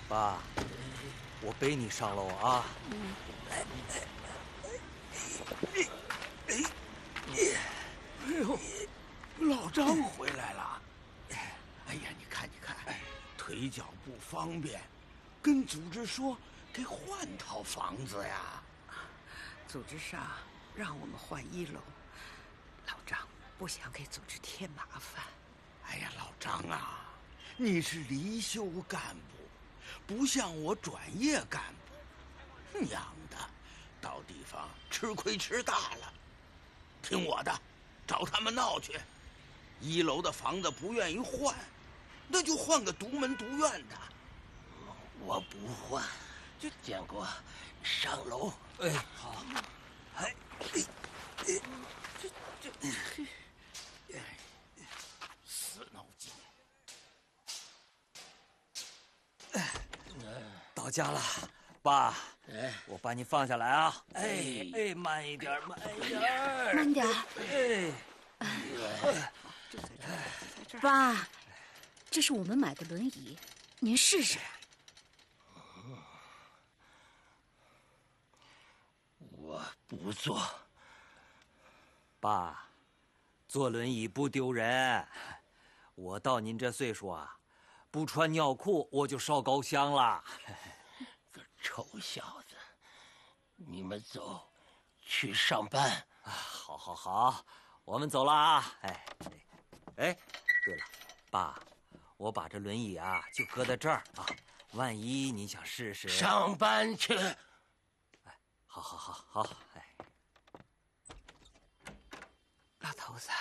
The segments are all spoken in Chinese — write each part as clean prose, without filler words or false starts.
爸，我背你上楼啊。 哎呦，老张回来了。哎呀，你看，腿脚不方便，跟组织说给换套房子呀。 组织上让我们换1楼，老张不想给组织添麻烦。 哎呀，老张啊，你是离休干部，不像我转业干部，娘的，到地方吃亏吃大了。听我的，找他们闹去。1楼的房子不愿意换，那就换个独门独院的。 我不换，建国，上楼。 哎，好。哎， 死脑筋。 到家了，爸。 哎， 我把你放下来啊！哎，慢一点，慢一点， 慢点。 就在这儿。 爸，这是我们买的轮椅，您试试。 我不坐。 爸，坐轮椅不丢人。我到您这岁数啊，不穿尿裤我就烧高香了。 个臭小子，你们走，去上班。 好，我们走了啊！哎，对了，爸，我把这轮椅啊就搁在这儿啊，万一你想试试。 上班去。 哎，好，哎。 老头子，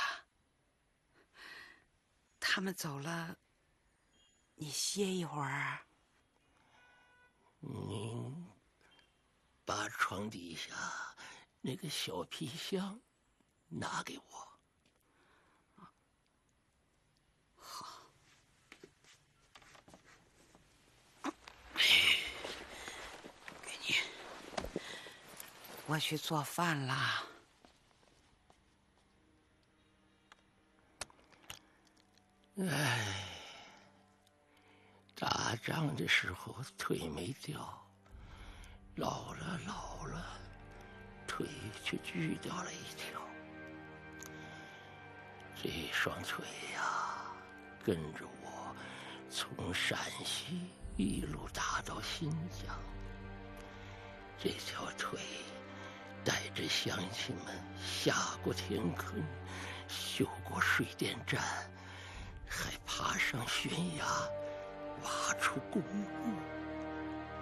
他们走了，你歇一会儿。 您把床底下那个小皮箱拿给我。 好。给你。我去做饭啦。 哎，打仗的时候腿没掉，老了，腿却锯掉了一条。这双腿呀，跟着我从陕西一路打到新疆。这条腿带着乡亲们下过田坑，修过水电站，还爬上悬崖，挖出公墓。